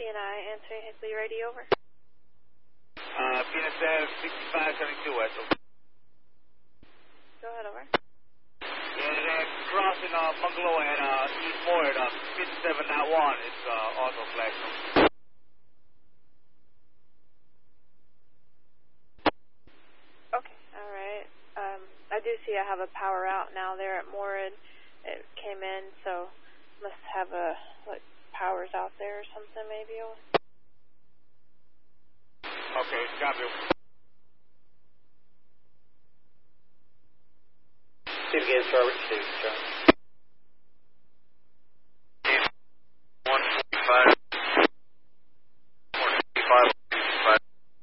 CNI answering Hickley Radio, over. PNSF 6572 West. Go ahead, over. Yeah, they're crossing Bungalow at East Moore at 5791. It's also flashing. Okay, alright. I do see I have a power out now there at Moorhead. It came in, so must have a, like, power's out there or something maybe. Okay, copy. Steve Gates, Robert Steve, John. 145. 145.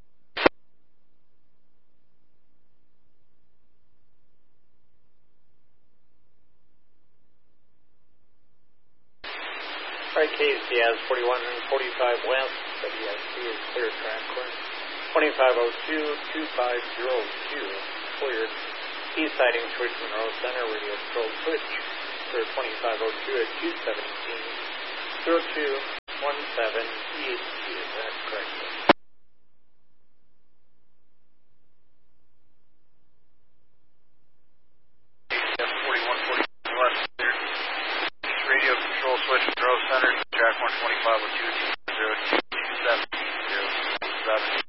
Right, case Diaz 4145 West, WSC is clear track course. 2502, 2502, cleared. East siding to Richmond Monroe Center, radio control switch. Clear 2502 at 217, 0217 East, is that correct? Yes, 4140 West, cleared. East radio control switch, Monroe Center, track 12502, 027, 027.